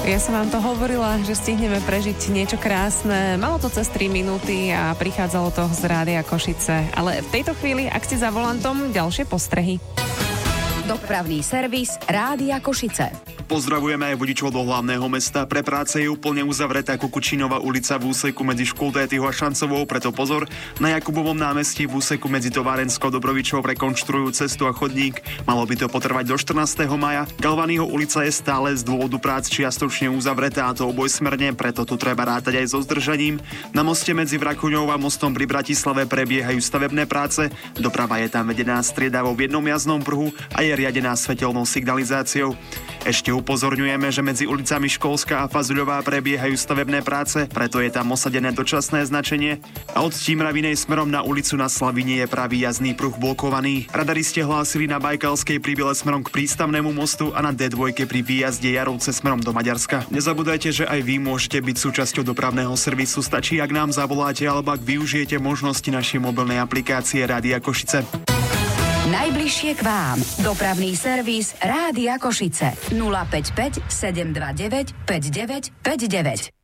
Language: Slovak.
Ja som vám to hovorila, že stihneme prežiť niečo krásne. Malo to cez 3 minúty a prichádzalo to z Rádia Košice. Ale v tejto chvíli, ak ste za volantom, ďalšie postrehy. Dopravný servis Rádia Košice. Pozdravujeme aj vodičov do hlavného mesta. Pre práce je úplne uzavretá Kukučínová ulica v úseku medzi Škultétyho a Šancovou, preto pozor. Na Jakubovom námestí v úseku medzi Továrenskou a Dobrovičou rekonštruujú cestu a chodník. Malo by to potrvať do 14. maja. Galványho ulica je stále z dôvodu prác čiastočne uzavretá, a to obojsmerne, preto tu treba rátať aj so zdržaním. Na moste medzi Vrakuňou a mostom pri Bratislave prebiehajú stavebné práce. Doprava je tam vedená striedavo v jednom jazdnom pruhu a je riadená svetelnou signalizáciou. Ešte upozorňujeme, že medzi ulicami Školská a Fazuľová prebiehajú stavebné práce, preto je tam osadené dočasné značenie. A od Tímravinej smerom na ulicu na Slavine je pravý jazdný pruh blokovaný. Radaristi hlásili na Bajkalskej pri Bile smerom k prístavnému mostu a na D2 pri výjazde Jarovce smerom do Maďarska. Nezabudajte, že aj vy môžete byť súčasťou dopravného servisu. Stačí, ak nám zavoláte alebo ak využijete možnosti našej mobilnej aplikácie Rádia Košice. Najbližšie k vám. Dopravný servis Rádia Košice. 055 729 5959.